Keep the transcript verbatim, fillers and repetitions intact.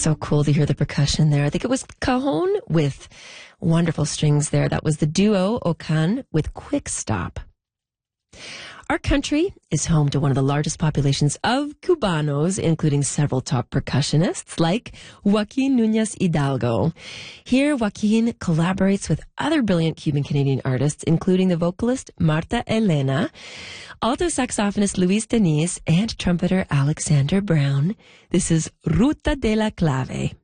so cool to hear the percussion there. I think it was Cajon with wonderful strings there. That was the duo Ocan with Quick Stop. Our country is home to one of the largest populations of Cubanos, including several top percussionists like Joaquin Nunez Hidalgo. Here, Joaquin collaborates with other brilliant Cuban-Canadian artists, including the vocalist Marta Elena, alto saxophonist Luis Deniz, and trumpeter Alexander Brown. This is Ruta de la Clave.